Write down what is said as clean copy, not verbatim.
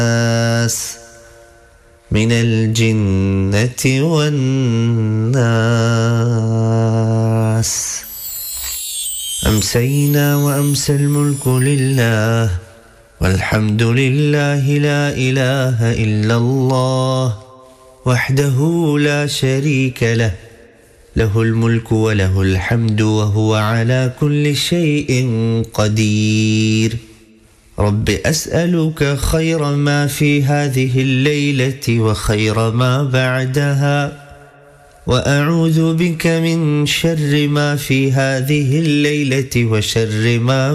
من الجنة والناس. أمسينا وأمسى الملك لله، والحمد لله، لا إله إلا الله وحده لا شريك له، له الملك وله الحمد وهو على كل شيء قدير. رب أسألك خير ما في هذه الليلة وخير ما بعدها، وأعوذ بك من شر ما في هذه الليلة وشر ما